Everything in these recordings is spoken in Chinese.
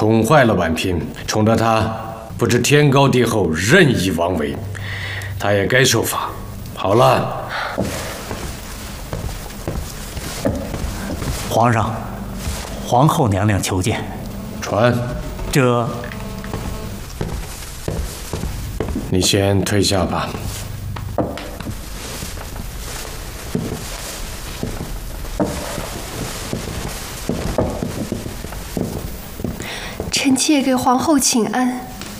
宠坏了婉嫔，宠得她不知天高地厚，任意妄为，她也该受罚。好了， 皇上，皇后娘娘求见。 传。 这， 你先退下吧。 臣妾给皇后请安。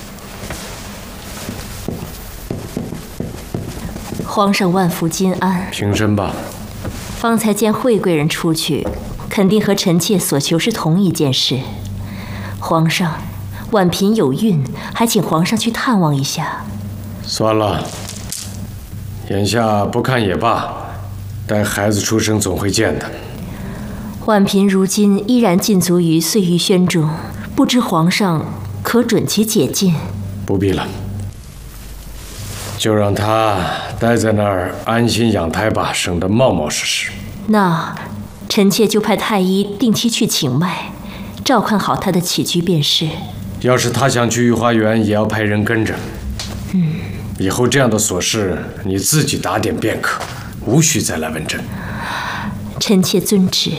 皇上万福金安。 平身吧。 方才见惠贵人出去，肯定和臣妾所求是同一件事。皇上，婉嫔有孕，还请皇上去探望一下。 算了，眼下不看也罢，待孩子出生总会见的。 婉嫔如今依然禁足于碎玉轩中，不知皇上可准其解禁？ 不必了，就让她待在那儿安心养胎吧，省得冒冒失失。 那臣妾就派太医定期去请脉，照看好她的起居便是。 要是她想去御花园，也要派人跟着。以后这样的琐事你自己打点便可，无需再来问朕。 臣妾遵旨。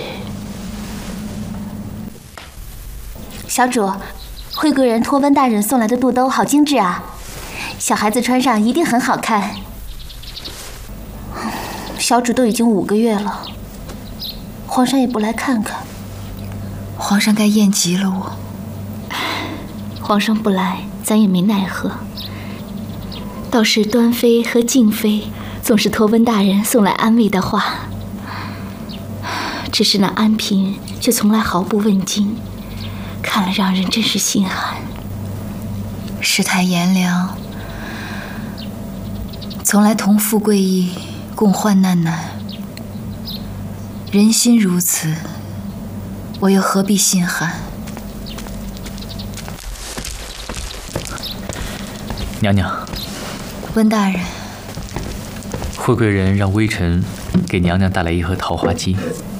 小主，惠贵人托温大人送来的肚兜好精致啊，小孩子穿上一定很好看。小主都已经5个月了，皇上也不来看看。 皇上该厌极了我。 皇上不来，咱也没奈何。倒是端妃和静妃总是托温大人送来安慰的话，只是那安嫔却从来毫不问津，看了让人真是心寒。 世态炎凉，从来同富贵义，共患难难。人心如此，我又何必心寒？ 娘娘， 温大人， 惠贵人让微臣给娘娘带来一盒桃花姬。